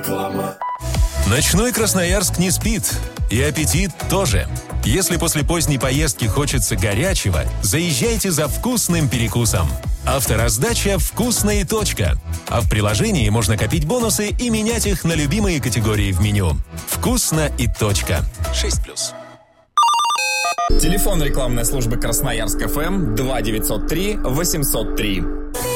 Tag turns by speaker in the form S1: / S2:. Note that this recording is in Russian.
S1: Ночной Красноярск не спит. И аппетит тоже. Если после поздней поездки хочется горячего, заезжайте за вкусным перекусом. Автораздача «Вкусно и точка». А в приложении можно копить бонусы и менять их на любимые категории в меню. «Вкусно и точка». 6+.
S2: Телефон рекламной службы Красноярск ФМ 2903 803.